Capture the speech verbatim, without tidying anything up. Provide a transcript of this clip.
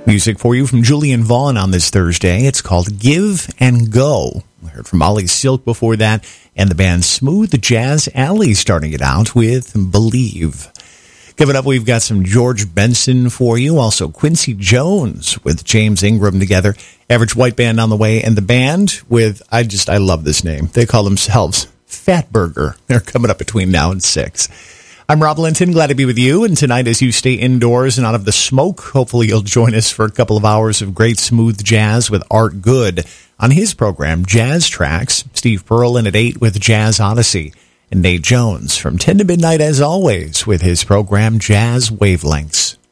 Music for you from Julian Vaughn on this Thursday. It's called Give and Go. We heard from Molly Silk before that, and the band Smooth Jazz Alley starting it out with Believe. Coming up, we've got some George Benson for you, also Quincy Jones with James Ingram together, Average White Band on the way, and the band with, I just, I love this name. They call themselves Fat Burger. They're coming up between now and six. I'm Rob Linton, glad to be with you, and tonight as you stay indoors and out of the smoke, hopefully you'll join us for a couple of hours of great smooth jazz with Art Good on his program, Jazz Tracks. Steve Perlin at eight with Jazz Odyssey, and Nate Jones from ten to midnight as always with his program, Jazz Wavelengths.